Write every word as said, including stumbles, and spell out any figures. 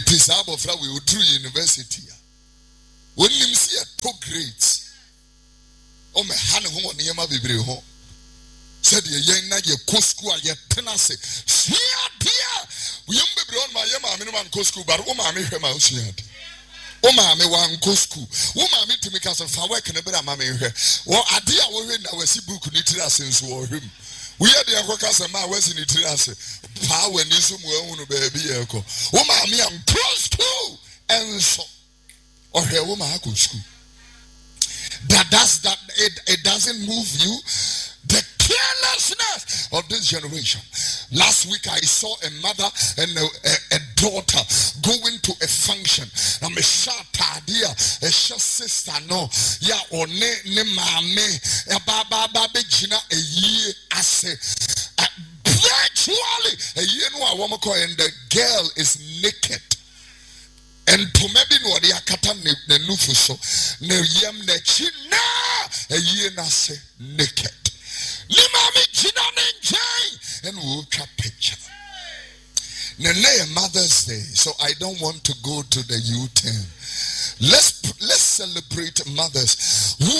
is abofra we will through university. When you see a top grades, oh my hand home on Yama Bibri home. Said ye young na ye co school ye tenase. See dear. We young baby on my Yama minimum co school, but oh mammy her mouse yet. Oh mammy one co school. Oh mammy to make us a far work and a better mammy here. Well, I dear we in our see book since war him. We are the Aquacas and my West in Itinerase. Power and this one baby echo. Oh mammy, I'm close to and so. Or her woman could school. That does that it, it doesn't move you. The carelessness of this generation. Last week I saw a mother and a, a, a daughter going to a function. I'm a short idea, a short sister no. Ya or ne ne mame a baba baby jina a year ase. Virtually a year no a woman call and the girl is naked. And to maybe no the akata ne nufuso ne yam ne china a year na se naked. Ni mami china nenjay and we'll take a picture. Nene Mother's Day, so I don't want to go to the U-turn. Let's let's celebrate mothers who